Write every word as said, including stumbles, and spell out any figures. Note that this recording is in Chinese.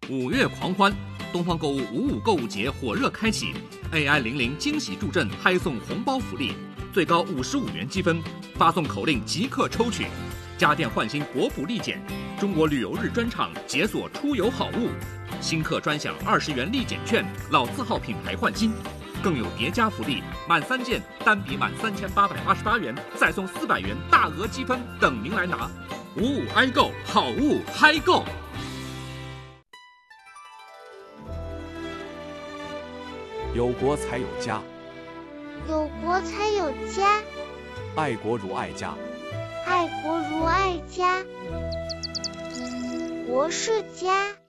五月狂欢，东方购物五五购物节火热开启 ，A I 零零惊喜助阵，嗨送红包福利，最高五十五元积分，发送口令即刻抽取。家电换新国补立减，中国旅游日专场解锁出游好物，新客专享二十元立减券，老字号品牌换新，更有叠加福利，满三件单笔满三千八百八十八元，再送四百元大额积分等您来拿。五五 i 购，好物嗨购。 有国才有家， 有国才有家， 爱国如爱家， 爱国如爱家，国是家。